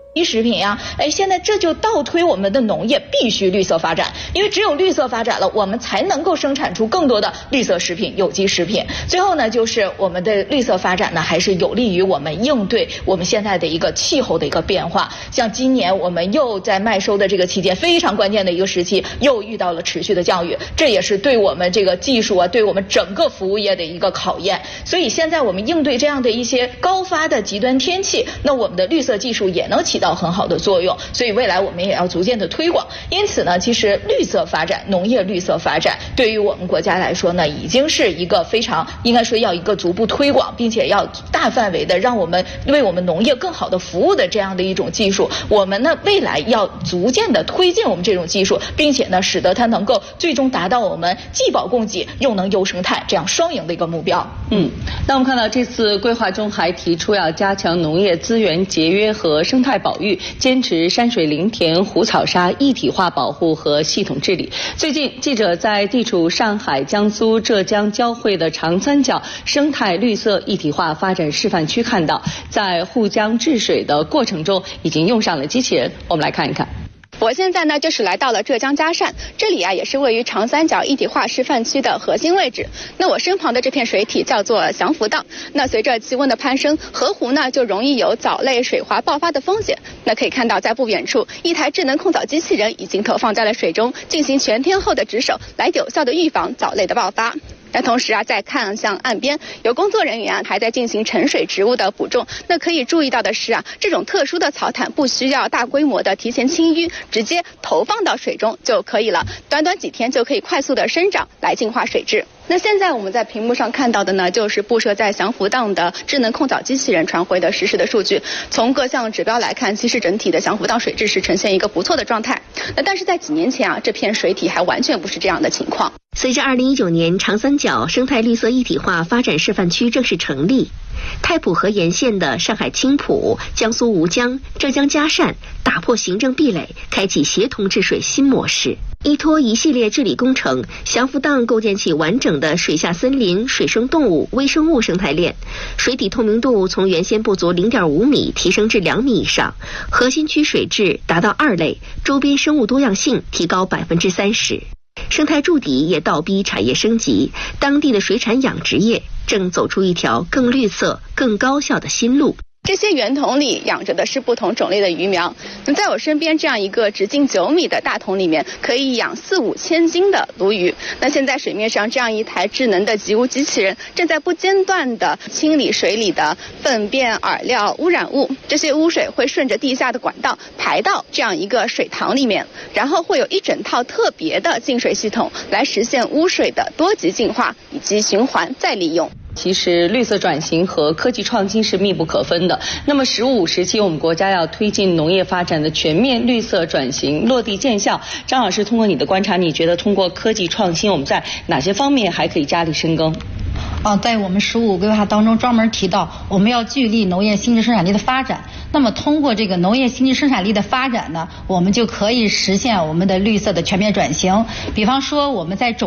食品呀，现在这就倒推我们的农业必须绿色发展，因为只有绿色发展了，我们才能够生产出更多的绿色食品、有机食品。最后呢，就是我们的绿色发展呢，还是有利于我们应对我们现在的一个气候的一个变化。像今年我们又在麦收的这个期间，非常关键的一个时期，又遇到了持续的降雨，这也是对我们这个技术啊，对我们整个服务业的一个考验。所以现在我们应对这样的一些高发的极端天气，那我们的绿色技术也能起到很好的作用，所以未来我们也要逐渐的推广。因此呢，其实绿色发展、农业绿色发展对于我们国家来说呢，已经是一个非常应该说要一个逐步推广，并且要大范围的让我们为我们农业更好的服务的这样的一种技术。我们呢未来要逐渐的推进我们这种技术，并且呢使得它能够最终达到我们既保供给又能优生态这样双赢的一个目标。 那我们看到这次规划中还提出要加强农业资源节约和生态保育，坚持山水林田、湖草沙一体化保护和系统治理。最近，记者在地处上海、江苏、浙江交汇的长三角生态绿色一体化发展示范区看到，在护江治水的过程中，已经用上了机器人。我们来看一看。 我现在呢就是来到了浙江嘉善，这里啊也是位于长三角一体化示范区的核心位置。那我身旁的这片水体叫做祥福荡，那随着气温的攀升，河湖呢就容易有藻类水滑爆发的风险。那可以看到在不远处，一台智能控藻机器人已经投放在了水中，进行全天候的值守，来有效的预防藻类的爆发。那同时啊，在看向岸边，有工作人员啊还在进行沉水植物的补种。那可以注意到的是啊，这种特殊的草毯不需要大规模的提前清淤，直接投放到水中就可以了，短短几天就可以快速的生长，来净化水质。那现在我们在屏幕上看到的呢，就是布设在祥福荡的智能控藻机器人传回的实时的数据。从各项指标来看，其实整体的祥福荡水质是呈现一个不错的状态。那但是在几年前啊，这片水体还完全不是这样的情况。 随着2019年长三角生态绿色一体化发展示范区正式成立，太浦河沿线的上海青浦、江苏吴江、浙江嘉善打破行政壁垒，开启协同治水新模式。依托一系列治理工程，祥福荡构建起完整的水下森林、水生动物、微生物生态链，水底透明度从原先不足0.5米提升至2米以上，核心区水质达到2类，周边生物多样性提高30%。生态筑底也倒逼产业升级，当地的水产养殖业正走出一条更绿色、更高效的新路。 这些圆筒里养着的是不同种类的鱼苗。那在我身边这样一个直径9米的大桶里面，可以养4-5千斤的鲈鱼。那现在水面上这样一台智能的集污机器人，正在不间断的清理水里的粪便、饵料、污染物。这些污水会顺着地下的管道排到这样一个水塘里面，然后会有一整套特别的净水系统来实现污水的多级净化以及循环再利用。 其实绿色转型和科技创新是密不可分的。那么15时期我们国家要推进农业发展的全面绿色转型落地见效。张老师，通过你的观察，你觉得通过科技创新，我们在哪些方面还可以加力深耕？ 在我们15规划当中专门提到，我们要聚力农业新质生产力的发展。那么通过这个农业新质生产力的发展呢，我们就可以实现我们的绿色的全面转型。比方说我们在